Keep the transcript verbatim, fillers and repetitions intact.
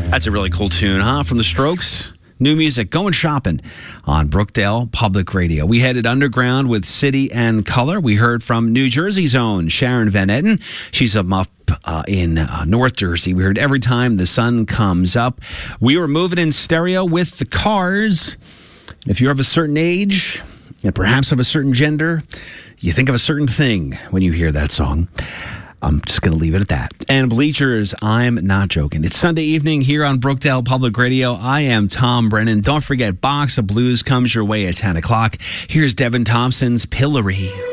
That's a really cool tune, huh? From the Strokes. New music, going shopping on Brookdale Public Radio. We headed underground with City and Color. We heard from New Jersey's own Sharon Van Etten. She's up uh, in uh, North Jersey. We heard Every Time the Sun Comes Up. We were moving in stereo with the Cars. If you're of a certain age and perhaps of a certain gender, you think of a certain thing when you hear that song. I'm just going to leave it at that. And Bleachers, I'm not joking. It's Sunday evening here on Brookdale Public Radio. I am Tom Brennan. Don't forget, Box of Blues comes your way at ten o'clock. Here's Devin Thompson's Pillory.